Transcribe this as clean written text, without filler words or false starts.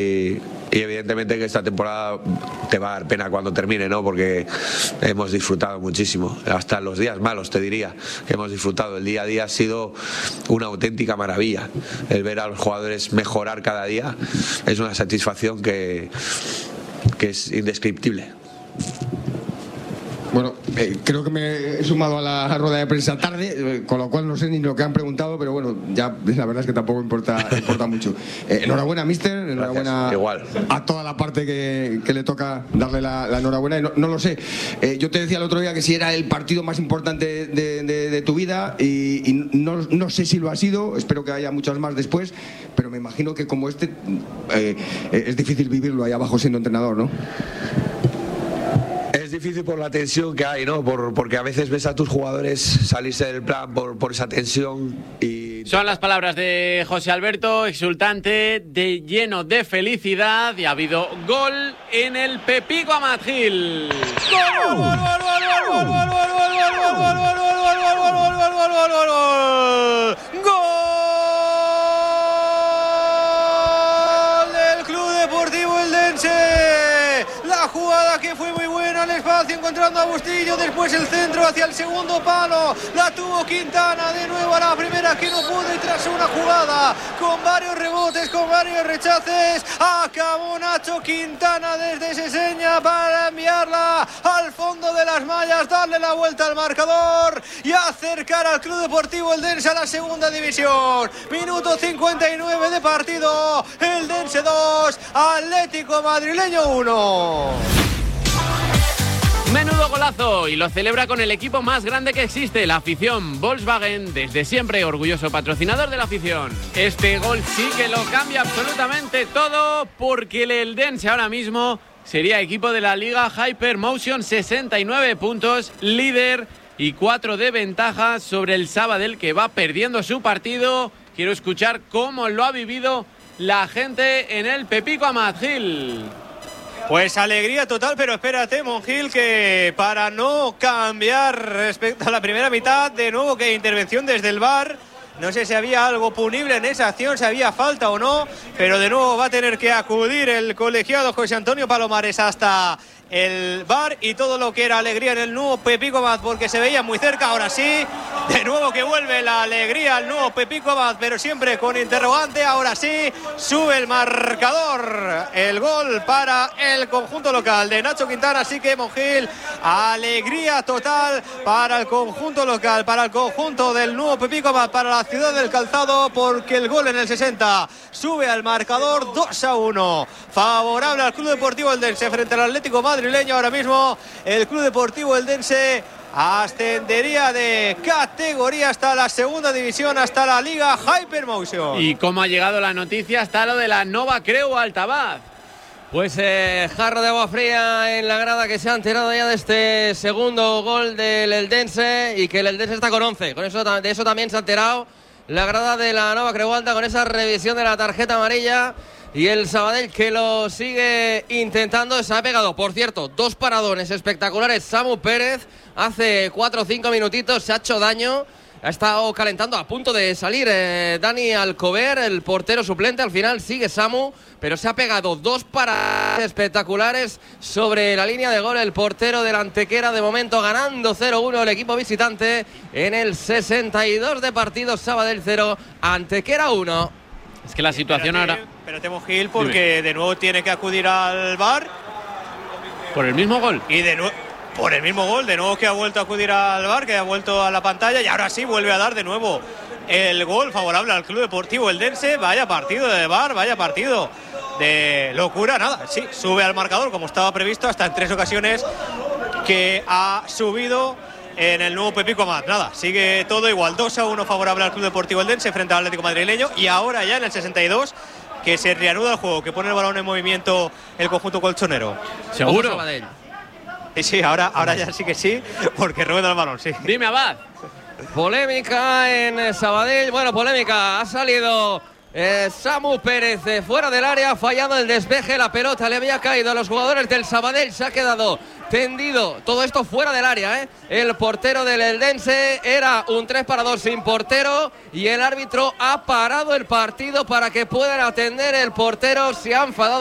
Y evidentemente que esta temporada te va a dar pena cuando termine, ¿no? Porque hemos disfrutado muchísimo, hasta los días malos te diría que hemos disfrutado. El día a día ha sido una auténtica maravilla. El ver a los jugadores mejorar cada día es una satisfacción que es indescriptible. Bueno, creo que me he sumado a la rueda de prensa tarde, con lo cual no sé ni lo que han preguntado, pero bueno, ya la verdad es que tampoco importa mucho. Enhorabuena, mister, enhorabuena. Igual. A toda la parte que le toca darle la enhorabuena. Y no lo sé, yo te decía el otro día que si era el partido más importante de tu vida y no sé si lo ha sido, espero que haya muchos más después, pero me imagino que como este es difícil vivirlo ahí abajo siendo entrenador, ¿no? Es difícil por la tensión que hay, ¿no? Porque a veces ves a tus jugadores salirse del plan por esa tensión y... Son las palabras de José Alberto, exultante, lleno de felicidad, y ha habido gol en el Pepico Amat Gil. ¡Gol! ¡Gol! Del Club Deportivo Eldense. La jugada que fue muy buena al espacio, encontrando a Bustillo, después el centro hacia el segundo palo, la tuvo Quintana, de nuevo a la primera que no pudo, y tras una jugada con varios rebotes, con varios rechaces, acabó Nacho Quintana desde Seseña para enviarla al fondo de las mallas, darle la vuelta al marcador y acercar al Club Deportivo Eldense a la segunda división. Minuto 59 de partido, Eldense 2, Atlético Madrileño 1. Menudo golazo, y lo celebra con el equipo más grande que existe, la afición. Volkswagen, desde siempre orgulloso patrocinador de la afición. Este gol sí que lo cambia absolutamente todo, porque el Eldense ahora mismo sería equipo de la Liga Hypermotion, 69 puntos, líder y 4 de ventaja sobre el Sabadell, que va perdiendo su partido. Quiero escuchar cómo lo ha vivido la gente en el Pepico Amat Gil. Pues alegría total, pero espérate, Monjil, que para no cambiar respecto a la primera mitad, de nuevo que intervención desde el VAR. No sé si había algo punible en esa acción, si había falta o no, pero de nuevo va a tener que acudir el colegiado José Antonio Palomares hasta el VAR, y todo lo que era alegría en el nuevo Pepico Amat, porque se veía muy cerca. Ahora sí, de nuevo que vuelve la alegría al nuevo Pepico Amat, pero siempre con interrogante. Ahora sí, sube el marcador, el gol para el conjunto local de Nacho Quintana. Así que, Monjil, alegría total para el conjunto local, para el conjunto del nuevo Pepico Amat, para la ciudad del calzado, porque el gol en el 60 sube al marcador 2-1, favorable al Club Deportivo Eldense frente al Atlético Madrileño. Ahora mismo el Club Deportivo Eldense ascendería de categoría hasta la segunda división, hasta la Liga Hypermotion. ¿Y cómo ha llegado la noticia hasta lo de la Nova Creu Altabaz? Pues jarro de agua fría en la grada, que se ha enterado ya de este segundo gol del Eldense, y que el Eldense está con 11. De eso también se ha enterado la grada de la Nova Creu Alta, con esa revisión de la tarjeta amarilla. Y el Sabadell, que lo sigue intentando, se ha pegado, por cierto, 2 paradones espectaculares. Samu Pérez, hace 4 o 5 minutitos, se ha hecho daño. Ha estado calentando, a punto de salir Dani Alcover, el portero suplente. Al final sigue Samu, pero se ha pegado 2 paradas espectaculares sobre la línea de gol. El portero del Antequera, de momento ganando 0-1 el equipo visitante en el 62 de partido. Sabadell 0, Antequera 1. Es que la situación ahora... Espérate, Monjil, porque de nuevo tiene que acudir al VAR. ¿Por el mismo gol? Y de nuevo... Por el mismo gol, de nuevo que ha vuelto a acudir al VAR, que ha vuelto a la pantalla, y ahora sí vuelve a dar de nuevo el gol favorable al Club Deportivo Eldense. Vaya partido de VAR, vaya partido de locura. Nada, sí, sube al marcador como estaba previsto, hasta en 3 ocasiones que ha subido en el nuevo Pepico Amat. Nada, sigue todo igual, 2-1 favorable al Club Deportivo Eldense frente al Atlético Madrileño. Y ahora ya en el 62, que se reanuda el juego, que pone el balón en movimiento el conjunto colchonero. ¿Seguro? Sí, ahora ya sí que sí, porque rueda el balón, sí. Dime, Abad. Polémica en Sabadell. Bueno, polémica. Ha salido Samu Pérez fuera del área, ha fallado el despeje, la pelota le había caído a los jugadores del Sabadell, se ha quedado tendido, todo esto fuera del área, el portero del Eldense, era un 3-2 sin portero y el árbitro ha parado el partido para que puedan atender el portero, se ha enfadado